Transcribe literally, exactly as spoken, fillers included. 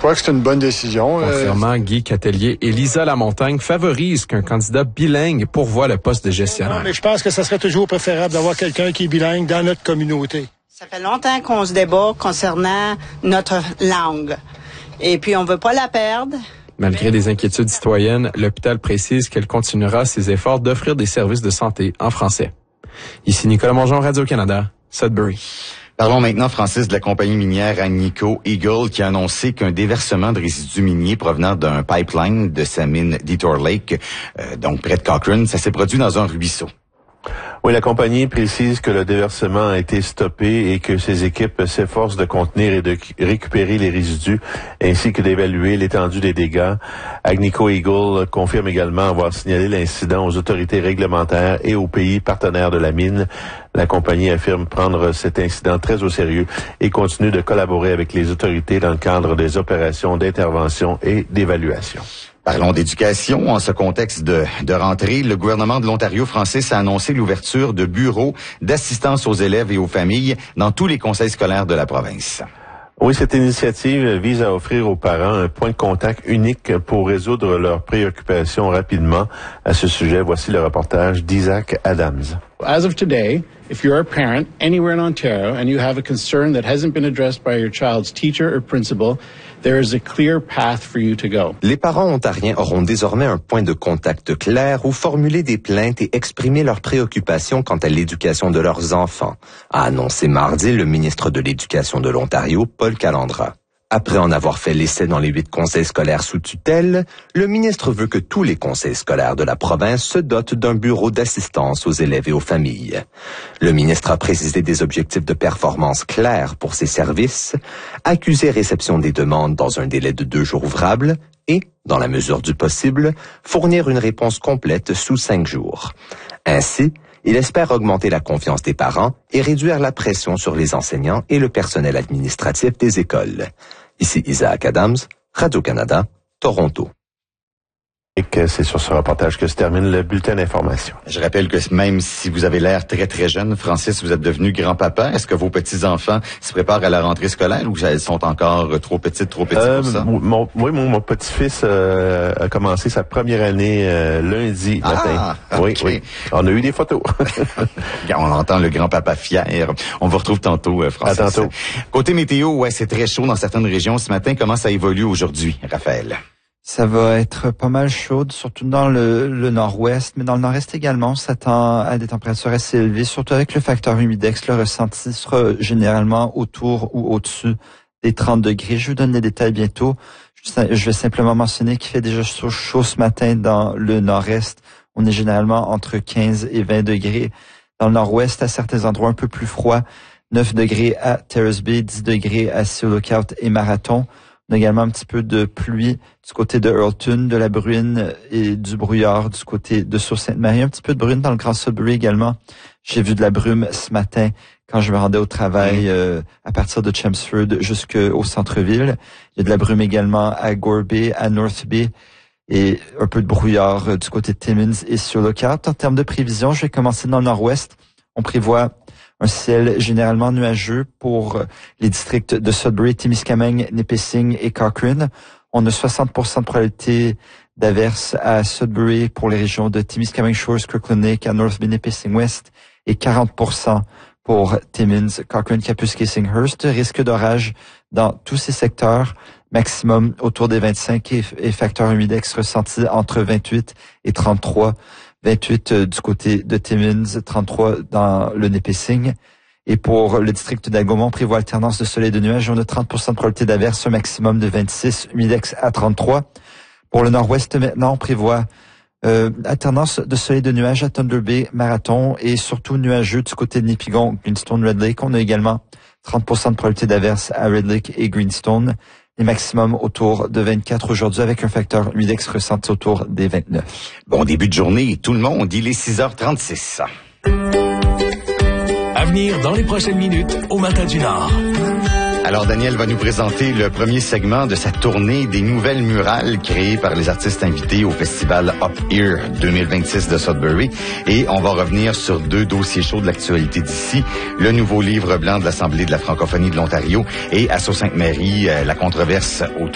crois que c'est une bonne décision. Confirmant, euh... Guy Catelier et Lisa Lamontagne favorisent qu'un candidat bilingue pourvoie le poste de gestionnaire. Non, mais je pense que ça serait toujours préférable d'avoir quelqu'un qui est bilingue dans notre communauté. Ça fait longtemps qu'on se débat concernant notre langue. Et puis, on veut pas la perdre. Malgré des inquiétudes citoyennes, l'hôpital précise qu'elle continuera ses efforts d'offrir des services de santé en français. Ici Nicolas Mongeon, Radio-Canada, Sudbury. Parlons maintenant, Francis, de la compagnie minière Agnico Eagle qui a annoncé qu'un déversement de résidus miniers provenant d'un pipeline de sa mine Detour Lake, euh, donc près de Cochrane, ça s'est produit dans un ruisseau. Oui, la compagnie précise que le déversement a été stoppé et que ses équipes s'efforcent de contenir et de récupérer les résidus ainsi que d'évaluer l'étendue des dégâts. Agnico Eagle confirme également avoir signalé l'incident aux autorités réglementaires et aux pays partenaires de la mine. La compagnie affirme prendre cet incident très au sérieux et continue de collaborer avec les autorités dans le cadre des opérations d'intervention et d'évaluation. Parlons d'éducation. En ce contexte de, de rentrée, le gouvernement de l'Ontario, Francis, a annoncé l'ouverture de bureaux d'assistance aux élèves et aux familles dans tous les conseils scolaires de la province. Oui, cette initiative vise à offrir aux parents un point de contact unique pour résoudre leurs préoccupations rapidement. À ce sujet, voici le reportage d'Isaac Adams. As of today, if you're a parent anywhere in Ontario and you have a concern that hasn't been addressed by your child's teacher or principal, there is a clear path for you to go. Les parents ontariens auront désormais un point de contact clair où formuler des plaintes et exprimer leurs préoccupations quant à l'éducation de leurs enfants, a annoncé mardi le ministre de l'Éducation de l'Ontario, Paul Calandra. Après en avoir fait l'essai dans les huit conseils scolaires sous tutelle, le ministre veut que tous les conseils scolaires de la province se dotent d'un bureau d'assistance aux élèves et aux familles. Le ministre a précisé des objectifs de performance clairs pour ces services, accuser réception des demandes dans un délai de deux jours ouvrables et, dans la mesure du possible, fournir une réponse complète sous cinq jours. Ainsi, il espère augmenter la confiance des parents et réduire la pression sur les enseignants et le personnel administratif des écoles. Ici Isaac Adams, Radio-Canada, Toronto. Et c'est sur ce reportage que se termine le bulletin d'information. Je rappelle que même si vous avez l'air très très jeune, Francis, vous êtes devenu grand-papa. Est-ce que vos petits-enfants se préparent à la rentrée scolaire ou elles sont encore trop petites, trop petits euh, pour ça? Mon, oui, mon, mon petit-fils euh, a commencé sa première année euh, lundi ah, matin. Okay. Oui, oui. On a eu des photos. On entend le grand-papa fier. On vous retrouve tantôt, euh, Francis. À tantôt. Côté météo, ouais, c'est très chaud dans certaines régions ce matin. Comment ça évolue aujourd'hui, Raphaël? Ça va être pas mal chaud, surtout dans le, le nord-ouest, mais dans le nord-est également, on s'attend à des températures assez élevées, surtout avec le facteur humidex. Le ressenti sera généralement autour ou au-dessus des trente degrés. Je vous donne les détails bientôt. Je vais simplement mentionner qu'il fait déjà chaud, chaud ce matin dans le nord-est. On est généralement entre quinze et vingt degrés. Dans le nord-ouest, à certains endroits un peu plus froid, neuf degrés à Terrace Bay, dix degrés à Sea Lookout et Marathon. On a également un petit peu de pluie du côté de Earlton, de la bruine et du brouillard du côté de Sault-Sainte-Marie. Un petit peu de bruine dans le Grand Sudbury également. J'ai vu de la brume ce matin quand je me rendais au travail euh, à partir de Chelmsford jusqu'au centre-ville. Il y a de la brume également à Gore Bay, à North Bay et un peu de brouillard euh, du côté de Timmins et sur Lookout. En termes de prévision, je vais commencer dans le nord-ouest. On prévoit un ciel généralement nuageux pour les districts de Sudbury, Témiscamingue, Nipissing et Cochrane. On a soixante pour cent de probabilité d'averses à Sudbury pour les régions de Témiscamingue Shores, Kirkland Lake, à North Bay, Nipissing West et quarante pour cent pour Timmins, Cochrane, Kapuskasing, Singhurst. Risque d'orage dans tous ces secteurs, maximum autour des vingt-cinq et, et facteur humidex ressenti entre vingt-huit et trente-trois. vingt-huit du côté de Timmins, trente-trois dans le Nipissing. Et pour le district d'Algoma, on prévoit alternance de soleil et de nuages. On a trente pour cent de probabilité d'averse, un maximum de vingt-six, humidex à trente-trois. Pour le nord-ouest, maintenant, on prévoit euh, alternance de soleil et de nuages à Thunder Bay, Marathon et surtout nuageux du côté de Nipigon, Greenstone, Red Lake. On a également trente pour cent de probabilité d'averse à Red Lake et Greenstone. Les maximums autour de vingt-quatre aujourd'hui avec un facteur humidex ressenti autour des vingt-neuf. Bon début de journée, tout le monde. Il est six heures trente-six. À venir dans les prochaines minutes au Matin du Nord. Alors, Daniel va nous présenter le premier segment de sa tournée des nouvelles murales créées par les artistes invités au festival Up Here deux mille vingt-six de Sudbury. Et on va revenir sur deux dossiers chauds de l'actualité d'ici. Le nouveau livre blanc de l'Assemblée de la francophonie de l'Ontario et à Sault-Sainte-Marie, la controverse autour